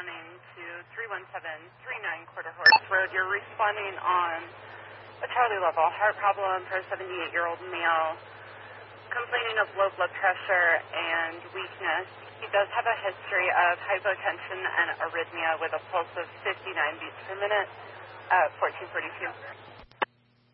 responding to 31739 Quarter Horse Road. You're responding on a Charlie level heart problem for a 78-year-old male complaining of low blood pressure and weakness. He does have a history of hypotension and arrhythmia with a pulse of 59 beats per minute at 1442.